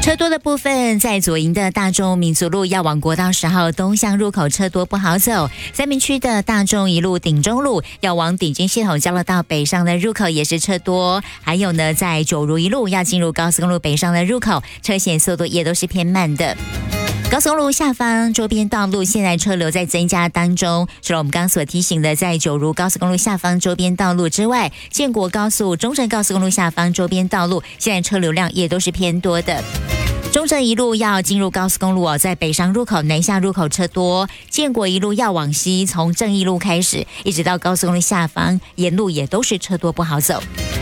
车多的部分，在左营的大众民族路要往国道10号东向入口车多不好走，三民区的大众一路顶中路要往顶金系统交流道北上的入口也是车多，还有呢，在九如一路要进入高速公路北上的入口，车险速度也都是偏慢的。高速公路下方周边道路现在车流在增加当中，除了我们刚刚所提醒的在九如高速公路下方周边道路之外，建国高速、中正高速公路下方周边道路现在车流量也都是偏多的。中正一路要进入高速公路在北上入口、南下入口车多；建国一路要往西，从正义路开始，一直到高速公路下方，沿路也都是车多不好走。